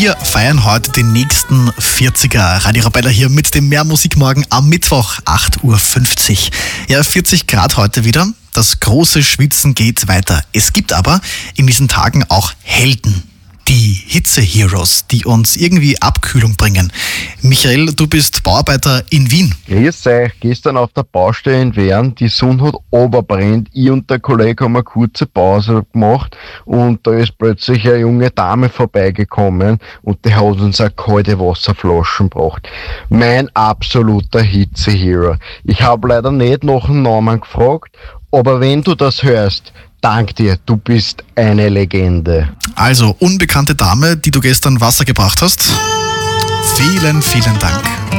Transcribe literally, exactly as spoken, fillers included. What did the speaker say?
Wir feiern heute den nächsten vierziger. Radio Arabella hier mit dem Mehr Musik morgen am Mittwoch, acht Uhr fünfzig. Ja, vierzig Grad heute wieder. Das große Schwitzen geht weiter. Es gibt aber in diesen Tagen auch Helden. Die Hitze-Heroes, die uns irgendwie Abkühlung bringen. Michael, du bist Bauarbeiter in Wien. Grüß euch, gestern auf der Baustelle in Wern, die Sonne hat oberbrennt. Ich und der Kollege haben eine kurze Pause gemacht und da ist plötzlich eine junge Dame vorbeigekommen und die hat uns eine kalte Wasserflaschen gebracht. Mein absoluter Hitze-Hero. Ich habe leider nicht nach dem Namen gefragt, aber wenn du das hörst, dank dir, du bist eine Legende. Also, unbekannte Dame, die du gestern Wasser gebracht hast. Vielen, vielen Dank.